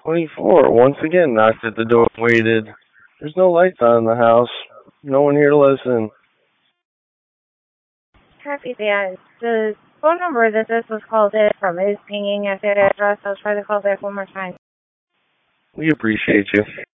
24. Once again, knocked at the door and waited. There's no lights on in the house. No one here to listen. Copy that. The phone number that this was called in from is pinging at that address. I'll try to call back one more time. We appreciate you.